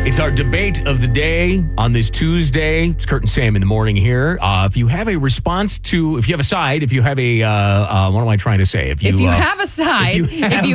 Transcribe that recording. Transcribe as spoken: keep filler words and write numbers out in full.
It's our debate of the day on this Tuesday. It's Kurt and Sam in the morning here. Uh, if you have a response to, if you have a side, if you have a, uh, uh, what am I trying to say? If you, if you uh, have a side, if you have, if you